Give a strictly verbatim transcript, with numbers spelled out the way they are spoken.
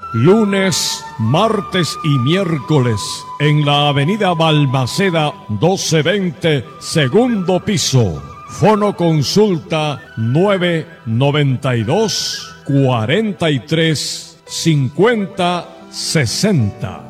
lunes, martes y miércoles en la avenida Balmaceda doce veinte, segundo piso. Fono consulta nueve noventa y dos, cuarenta y tres, cincuenta sesenta.